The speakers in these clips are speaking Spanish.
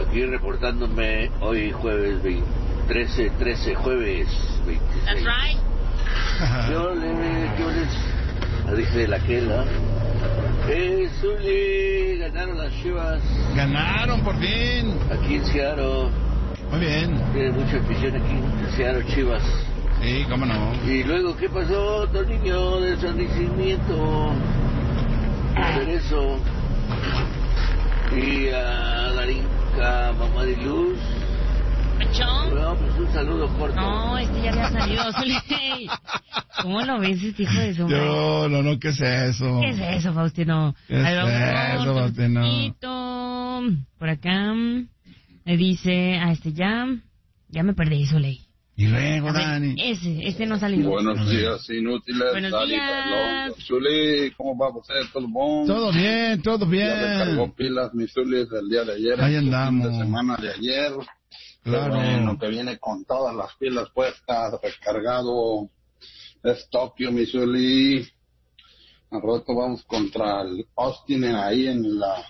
Aquí reportándome hoy jueves 13, jueves 26. That's right. Yo les dije de la quela. Zuli, ganaron las Chivas. Ganaron por fin. Aquí en Seattle. Muy bien. Tiene mucha afición aquí en Seattle, Chivas. Sí, cómo no. Y luego, ¿qué pasó, Toniño, del Nacimiento? Por eso. Y a Darinka, mamá de Luz. ¿Pachón? No, pues un saludo corto. No, ya había salido. ¿Cómo lo ves, este hijo de su madre? No, ¿qué es eso? ¿Qué es eso, Faustino? ¿Qué es eso, Faustino? Poquito. Por acá le dice a ya me perdí, Soleil. Y luego, A ver, Dani. Este no salió. Buenos días, inútiles. Buenos Dani, días. Zuli, ¿cómo va usted? ¿Todo bon? Todo bien, todo Ya me cargó bien. pilas, mi Zuli, del día de ayer. Ahí el fin andamos. de semana de ayer. Claro. Qué bueno, que viene con todas las pilas puestas, recargado. Es Tokio, mi Zuli. Al rato vamos contra el Austin ahí en la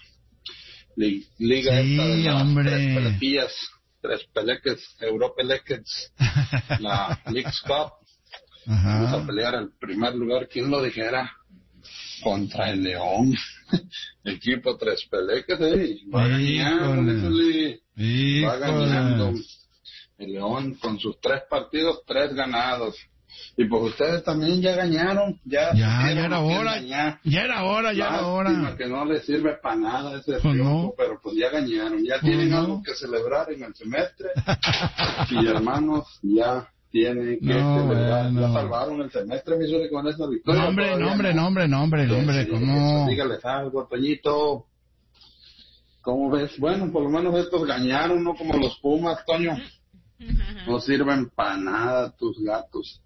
liga Sí, esta de las hombre. tres peleques, Europeleques, la Leagues Cup. Vamos a Ajá. pelear el primer lugar, ¿quién lo dijera? Contra el León. Equipo tres peleques, va ganando, mi Zuli. Va ganando. El León con sus 3 partidos, 3 ganados. Y pues ustedes también ya ganaron. Ya era hora. Ya era hora. Lástima que no les sirve para nada ese Pues triunfo, no. pero pues ya ganaron. Ya Pues tienen no. algo que celebrar en el semestre. Y hermanos, ya tienen que celebrar. Bueno. Ya salvaron el semestre, mi Zuli, con esa victoria. No, hombre, Sí, ¿cómo? pues dígales algo, Toñito. ¿Cómo ves? Bueno, por lo menos estos ganaron, no como los Pumas, Toño. No sirven para nada tus gatos.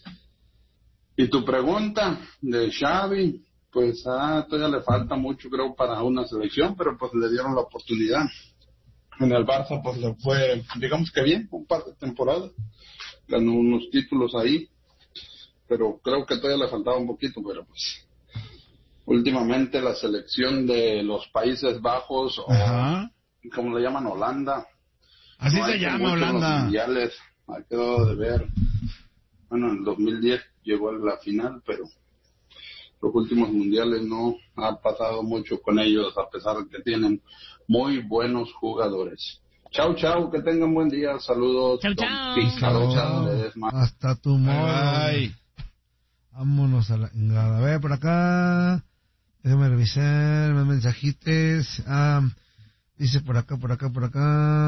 Y tu pregunta de Xavi, pues todavía le falta mucho, creo, para una selección, pero pues le dieron la oportunidad. En el Barça, pues le fue, digamos que bien, un par de temporadas. Ganó unos títulos ahí, pero creo que todavía le faltaba un poquito, pero pues últimamente la selección de los Países Bajos, o como le llaman, Holanda. Así no se llama, mucho en los Holanda. mundiales, ha quedado de ver. Bueno, en el 2010 llegó a la final, pero los últimos mundiales no ha pasado mucho con ellos, a pesar de que tienen muy buenos jugadores. Chau, que tengan buen día. Saludos. Chau. Hasta tu morro. Vámonos a la... A ver, por acá. Déjame revisar más mensajitos. Dice por acá.